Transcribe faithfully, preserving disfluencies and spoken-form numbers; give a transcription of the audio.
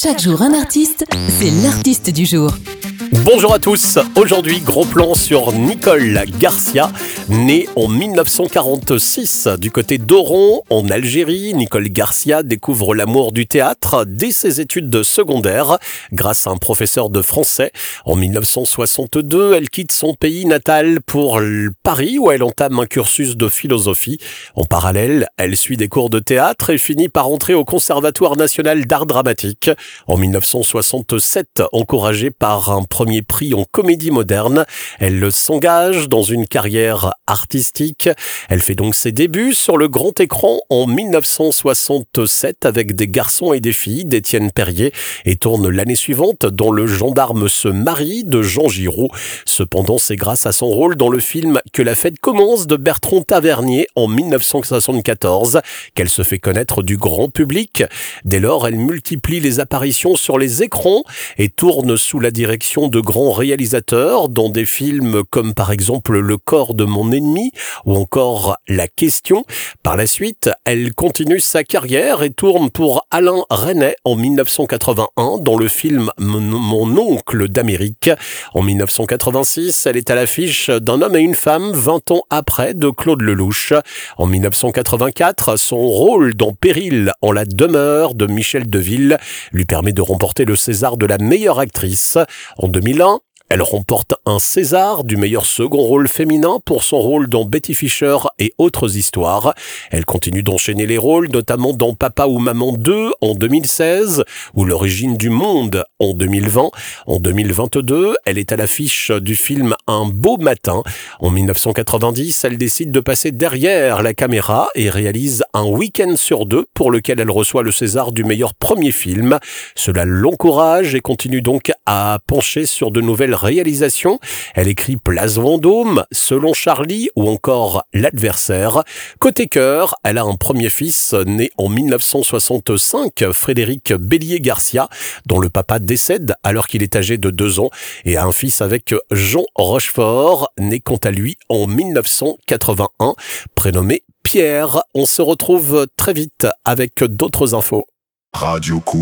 Chaque jour un artiste, c'est l'artiste du jour. Bonjour à tous, aujourd'hui gros plan sur Nicole Garcia, née en dix-neuf cent quarante-six du côté d'Oran en Algérie. Nicole Garcia découvre l'amour du théâtre dès ses études secondaires grâce à un professeur de français. En dix-neuf cent soixante-deux, elle quitte son pays natal pour Paris où elle entame un cursus de philosophie. En parallèle, elle suit des cours de théâtre et finit par entrer au Conservatoire national d'art dramatique. En dix-neuf cent soixante-sept, encouragée par un premier prix en comédie moderne, elle s'engage dans une carrière artistique. Elle fait donc ses débuts sur le grand écran en dix-neuf cent soixante-sept avec Des garçons et des filles d'Étienne Perrier et tourne l'année suivante dans Le gendarme se marie de Jean Giraud. Cependant, c'est grâce à son rôle dans le film Que la fête commence de Bertrand Tavernier en dix-neuf cent soixante-quatorze qu'elle se fait connaître du grand public. Dès lors, elle multiplie les apparitions sur les écrans et tourne sous la direction de grands réalisateurs dans des films comme par exemple Le corps de mon ennemi ou encore La question. Par la suite, elle continue sa carrière et tourne pour Alain Resnais en dix-neuf cent quatre-vingt-un dans le film Mon oncle d'Amérique. En dix-neuf cent quatre-vingt-six, elle est à l'affiche d'Un homme et une femme vingt ans après de Claude Lelouch. En dix-neuf cent quatre-vingt-quatre, son rôle dans Péril en la demeure de Michel Deville lui permet de remporter le César de la meilleure actrice. En deux mille un, elle remporte un César du meilleur second rôle féminin pour son rôle dans Betty Fischer et autres histoires. Elle continue d'enchaîner les rôles, notamment dans Papa ou Maman deux en deux mille seize ou L'origine du monde en deux mille vingt. En deux mille vingt-deux, elle est à l'affiche du film Un beau matin. En dix-neuf cent quatre-vingt-dix, elle décide de passer derrière la caméra et réalise Un week-end sur deux pour lequel elle reçoit le César du meilleur premier film. Cela l'encourage et continue donc à pencher sur de nouvelles réalisation. Elle écrit Place Vendôme, Selon Charlie ou encore L'adversaire. Côté cœur, elle a un premier fils né en dix-neuf cent soixante-cinq, Frédéric Bélier-Garcia, dont le papa décède alors qu'il est âgé de deux ans, et a un fils avec Jean Rochefort, né quant à lui en dix-neuf cent quatre-vingt-un, prénommé Pierre. On se retrouve très vite avec d'autres infos. Radio Cool.